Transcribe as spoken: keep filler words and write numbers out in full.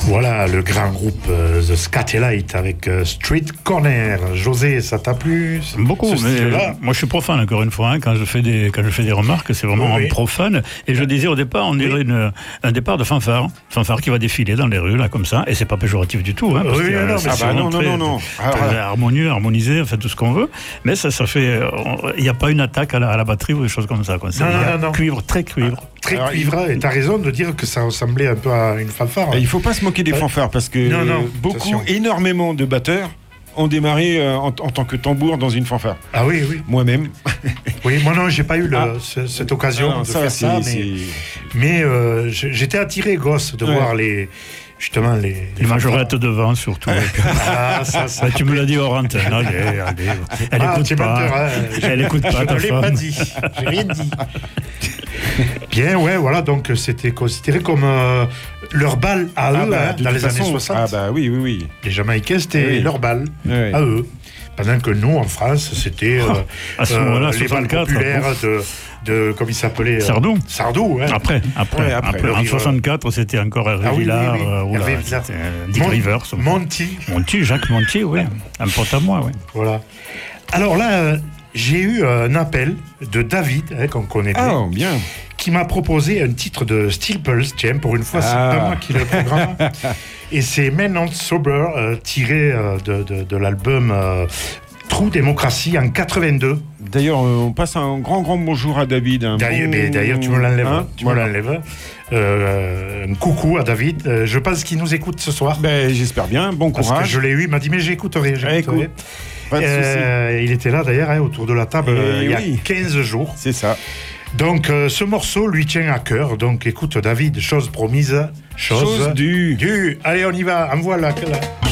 Voilà le grand groupe euh, The Scatterlight avec euh, Street Corner. José, ça t'a plu? Beaucoup, mais moi je suis profane encore une fois. Hein, quand je fais des quand je fais des remarques, c'est vraiment oui. profane. Et je disais au départ, on dirait oui. une, un départ de fanfare, fanfare qui va défiler dans les rues là comme ça, et c'est pas péjoratif du tout. Hein, parce oui, que, non, c'est ah bah non, non, très, non, non, très ah, harmonieux, harmonisé, enfin tout ce qu'on veut. Mais ça, ça fait, il n'y a pas une attaque à la, à la batterie ou des choses comme ça. Quoi. Non, non, non, non. Cuivre, très cuivre. Très Alors, cuivre, et t'as raison de dire que ça ressemblait un peu à une fanfare. Il ne faut pas se moquer des fanfares parce que non, non, beaucoup, attention. énormément de batteurs ont démarré euh, en, en tant que tambour dans une fanfare. Ah oui, oui. Moi-même. Oui, moi non, j'ai pas eu le, ah. ce, cette occasion ah non, de ça, faire ça, mais, c'est... mais euh, j'étais attiré, gosse, de ouais. voir les... Justement, les, les, les majorettes devant, surtout. Ah, ça, ça, tu me l'as dit hors antenne. Allez, allez. Elle ah, écoute pas. Hein. Elle écoute pas, je ta ne l'ai femme. pas dit. J'ai rien dit. Bien, ouais, voilà. Donc, c'était considéré comme euh, leur bal à ah eux, bah, hein, dans les façon, années soixante. Ah, bah oui, oui, oui. Les Jamaïcains, c'était oui. leur bal oui. à eux. Pendant que nous, en France, c'était euh, à ce moment-là, euh, les balles populaires de, de, comme il s'appelait Sardou. Euh, Sardou, hein. Après, après, ouais, après. après. En soixante-quatre, c'était encore Hervé ah, oui, Villard, oui, oui. Euh, Hervé Villard. Dick Mon- Rivers. Monty. Monty, Jacques Monty, oui. Un pote à moi, oui. Voilà. Alors là, euh, j'ai eu un appel de David, hein, qu'on connaît bien. Oh, bien. Qui m'a proposé un titre de Steel Pulse. Tiens, pour une fois, c'est ah. pas moi qui l'ai le programme. Et c'est Men Not Sober, euh, tiré euh, de, de, de l'album euh, True Democracy en quatre-vingt-deux. D'ailleurs, on passe un grand, grand bonjour à David. Un d'ailleurs, bon... mais d'ailleurs, tu me l'enlèves. Hein tu me l'enlèves. Euh, un coucou à David. Euh, je pense qu'il nous écoute ce soir. Ben, j'espère bien. Bon courage. Parce que je l'ai eu. Il m'a dit, mais j'écouterai. j'écouterai. Écoute, pas de euh, souci. Il était là, d'ailleurs, hein, autour de la table, euh, il y a oui. quinze jours. C'est ça. Donc, euh, ce morceau lui tient à cœur. Donc, écoute, David, chose promise, chose, chose due. due. Allez, on y va. Envoie la... la...